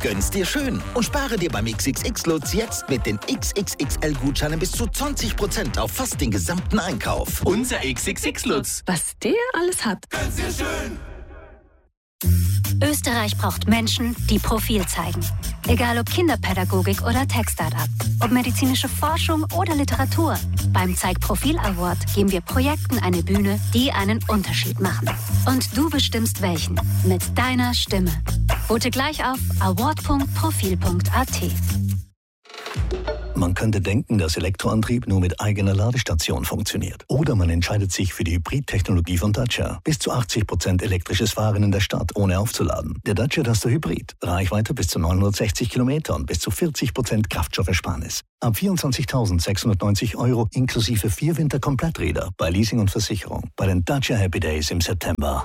Gönn's dir schön und spare dir beim XXX-Lutz jetzt mit den XXXL-Gutscheinen bis zu 20% auf fast den gesamten Einkauf. Unser XXX-Lutz. Was der alles hat. Gönn's dir schön. Österreich braucht Menschen, die Profil zeigen. Egal ob Kinderpädagogik oder Tech-Startup, ob medizinische Forschung oder Literatur. Beim Zeig Profil Award geben wir Projekten eine Bühne, die einen Unterschied machen. Und du bestimmst welchen. Mit deiner Stimme. Vote gleich auf award.profil.at. Man könnte denken, dass Elektroantrieb nur mit eigener Ladestation funktioniert. Oder man entscheidet sich für die Hybrid-Technologie von Dacia. Bis zu 80% elektrisches Fahren in der Stadt, ohne aufzuladen. Der Dacia Duster Hybrid. Reichweite bis zu 960 Kilometer und bis zu 40% Kraftstoffersparnis. Ab 24.690 € inklusive 4 Winterkompletträder bei Leasing und Versicherung. Bei den Dacia Happy Days im September.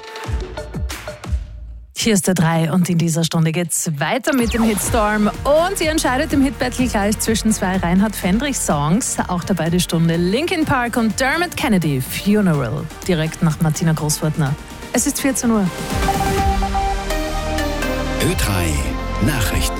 Hier ist der 3 und in dieser Stunde geht's weiter mit dem Hitstorm. Und ihr entscheidet im Hitbattle gleich zwischen 2 Reinhard-Fendrich-Songs. Auch dabei die Stunde Linkin Park und Dermot Kennedy, Funeral. Direkt nach Martina Großfurtner. Es ist 14 Uhr. Ö3 Nachrichten.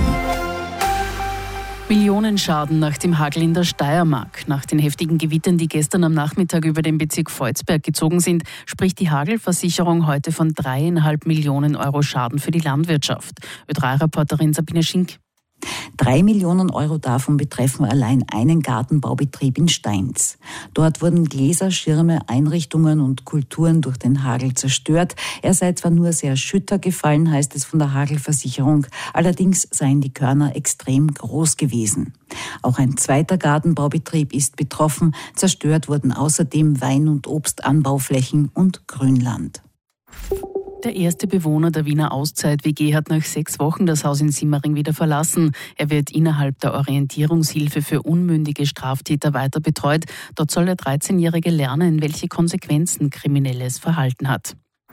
Millionenschaden nach dem Hagel in der Steiermark. Nach den heftigen Gewittern, die gestern am Nachmittag über den Bezirk Volzberg gezogen sind, spricht die Hagelversicherung heute von 3,5 Millionen € Schaden für die Landwirtschaft. Ö3-Reporterin Sabine Schink. 3 Millionen € davon betreffen allein einen Gartenbaubetrieb in Steins. Dort wurden Gläser, Schirme, Einrichtungen und Kulturen durch den Hagel zerstört. Er sei zwar nur sehr erschüttert gefallen, heißt es von der Hagelversicherung. Allerdings seien die Körner extrem groß gewesen. Auch ein zweiter Gartenbaubetrieb ist betroffen. Zerstört wurden außerdem Wein- und Obstanbauflächen und Grünland. Der erste Bewohner der Wiener Auszeit-WG hat nach 6 Wochen das Haus in Simmering wieder verlassen. Er wird innerhalb der Orientierungshilfe für unmündige Straftäter weiter betreut. Dort soll der 13-Jährige lernen, welche Konsequenzen kriminelles Verhalten hat.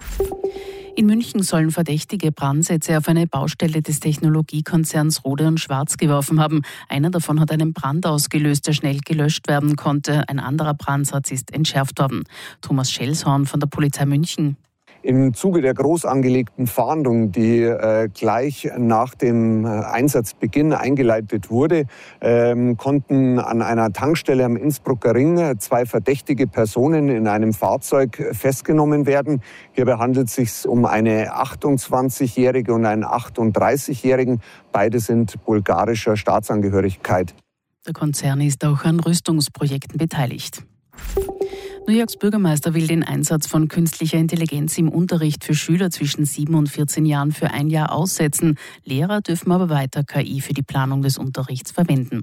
In München sollen Verdächtige Brandsätze auf eine Baustelle des Technologiekonzerns Rohde und Schwarz geworfen haben. Einer davon hat einen Brand ausgelöst, der schnell gelöscht werden konnte. Ein anderer Brandsatz ist entschärft worden. Thomas Schelshorn von der Polizei München. Im Zuge der groß angelegten Fahndung, die gleich nach dem Einsatzbeginn eingeleitet wurde, konnten an einer Tankstelle am Innsbrucker Ring 2 verdächtige Personen in einem Fahrzeug festgenommen werden. Hierbei handelt es sich um eine 28-Jährige und einen 38-Jährigen. Beide sind bulgarischer Staatsangehörigkeit. Der Konzern ist auch an Rüstungsprojekten beteiligt. New Yorks Bürgermeister will den Einsatz von künstlicher Intelligenz im Unterricht für Schüler zwischen 7 und 14 Jahren für 1 Jahr aussetzen. Lehrer dürfen aber weiter KI für die Planung des Unterrichts verwenden.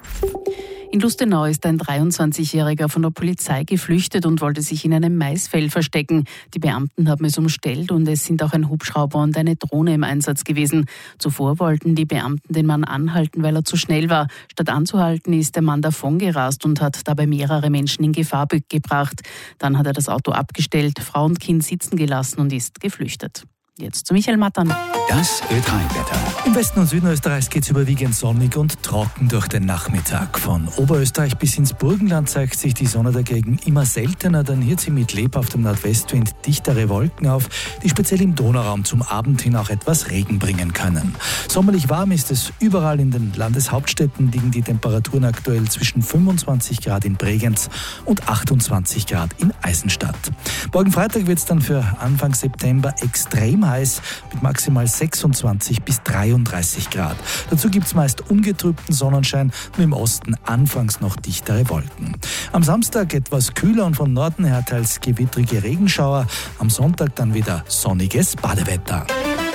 In Lustenau ist ein 23-Jähriger von der Polizei geflüchtet und wollte sich in einem Maisfeld verstecken. Die Beamten haben es umstellt und es sind auch ein Hubschrauber und eine Drohne im Einsatz gewesen. Zuvor wollten die Beamten den Mann anhalten, weil er zu schnell war. Statt anzuhalten, ist der Mann davongerast und hat dabei mehrere Menschen in Gefahr gebracht. Dann hat er das Auto abgestellt, Frau und Kind sitzen gelassen und ist geflüchtet. Jetzt zu Michael Mattern. Das Ö3-Wetter. Im Westen und Süden Österreichs geht es überwiegend sonnig und trocken durch den Nachmittag. Von Oberösterreich bis ins Burgenland zeigt sich die Sonne dagegen immer seltener. Dann hier zieht mit lebhaftem Nordwestwind dichtere Wolken auf, die speziell im Donauraum zum Abend hin auch etwas Regen bringen können. Sommerlich warm ist es überall. In den Landeshauptstädten liegen die Temperaturen aktuell zwischen 25 Grad in Bregenz und 28 Grad in Eisenstadt. Morgen Freitag wird es dann für Anfang September extrem heiß mit maximal 26 bis 33 Grad. Dazu gibt es meist ungetrübten Sonnenschein, nur im Osten anfangs noch dichtere Wolken. Am Samstag etwas kühler und von Norden her teils gewittrige Regenschauer. Am Sonntag dann wieder sonniges Badewetter.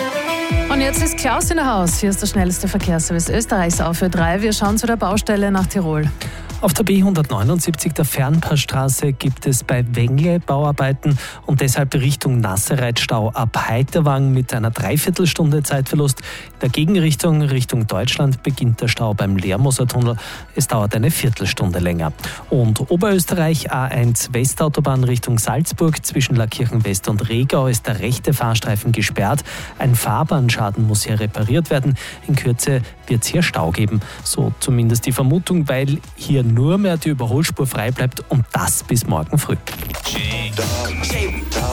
Und jetzt ist Klaus in der Haus. Hier ist der schnellste Verkehrsservice Österreichs auf Ö3. Wir schauen zu der Baustelle nach Tirol. Auf der B179 der Fernpassstraße gibt es bei Wengle Bauarbeiten und deshalb Richtung Nassereitstau ab Heiterwang mit einer Dreiviertelstunde Zeitverlust. In der Gegenrichtung Richtung Deutschland beginnt der Stau beim Lermoser Tunnel. Es dauert eine Viertelstunde länger. Und Oberösterreich A1 Westautobahn Richtung Salzburg zwischen Lackirchen West und Regau ist der rechte Fahrstreifen gesperrt. Ein Fahrbahnschaden muss hier repariert werden. In Kürze wird es hier Stau geben. So zumindest die Vermutung, weil hier nur mehr die Überholspur frei bleibt und das bis morgen früh.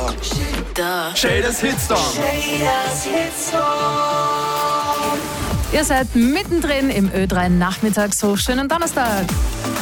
Shaders Hitstorm. Ihr seid mittendrin im Ö3 Nachmittagshof. Schönen Donnerstag.